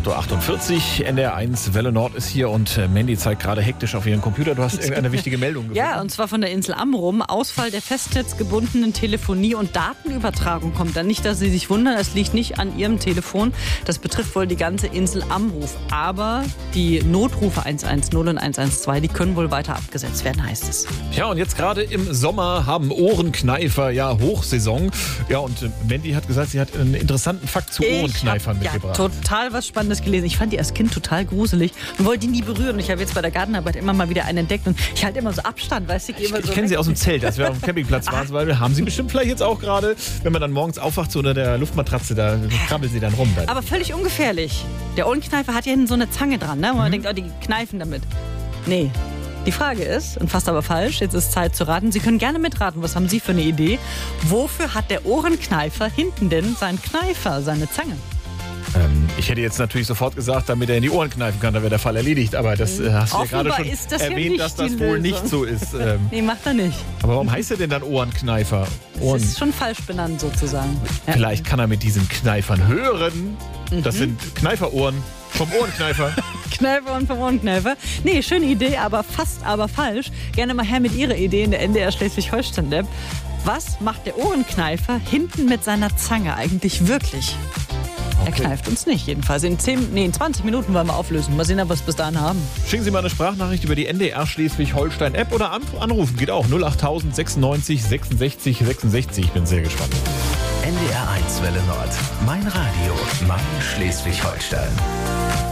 8.48 Uhr, NDR1 Welle Nord ist hier und Mandy zeigt gerade hektisch auf ihren Computer. Du hast irgendeine wichtige Meldung gefunden. Ja, und zwar von der Insel Amrum. Ausfall der festnetzgebundenen Telefonie und Datenübertragung kommt dann. Nicht, dass Sie sich wundern, es liegt nicht an Ihrem Telefon. Das betrifft wohl die ganze Insel Amrum. Aber die Notrufe 110 und 112, die können wohl weiter abgesetzt werden, heißt es. Ja, und jetzt gerade im Sommer haben Ohrenkneifer ja Hochsaison. Ja, und Mandy hat gesagt, sie hat einen interessanten Fakt zu Ohrenkneifern mitgebracht. Ja, total was Spannendes gelesen. Ich fand die als Kind total gruselig und wollte die nie berühren. Ich habe jetzt bei der Gartenarbeit immer mal wieder einen entdeckt und ich halte immer so Abstand, weißt du? Ich kenne sie aus dem Zelt, als wir auf dem Campingplatz waren, weil haben sie bestimmt vielleicht jetzt auch gerade, wenn man dann morgens aufwacht, so unter der Luftmatratze, da krabbelt sie dann rum. Aber völlig ungefährlich. Der Ohrenkneifer hat ja hinten so eine Zange dran, ne? Und man denkt, oh, die kneifen damit. Nee. Die Frage ist, und fast aber falsch, jetzt ist Zeit zu raten. Sie können gerne mitraten. Was haben Sie für eine Idee? Wofür hat der Ohrenkneifer hinten denn seinen Kneifer, seine Zange? Ich hätte jetzt natürlich sofort gesagt, damit er in die Ohren kneifen kann, da wäre der Fall erledigt. Aber das hast du ja gerade schon erwähnt, dass das wohl nicht so ist. Nee, macht er nicht. Aber warum heißt er denn dann Ohrenkneifer? Das ist schon falsch benannt sozusagen. Ja. Vielleicht kann er mit diesen Kneifern hören. Das sind Kneiferohren vom Ohrenkneifer. Kneifer vom Ohrenkneifer. Nee, schöne Idee, aber fast aber falsch. Gerne mal her mit Ihrer Idee in der NDR Schleswig-Holstein-Lab. Was macht der Ohrenkneifer hinten mit seiner Zange eigentlich wirklich? Okay. Er kneift uns nicht, jedenfalls. In 20 Minuten wollen wir auflösen. Mal sehen, ob wir es bis dahin haben. Schicken Sie mal eine Sprachnachricht über die NDR Schleswig-Holstein-App oder anrufen. Geht auch 08000 96 66 66. Ich bin sehr gespannt. NDR1 Welle Nord. Mein Radio. Mein Schleswig-Holstein.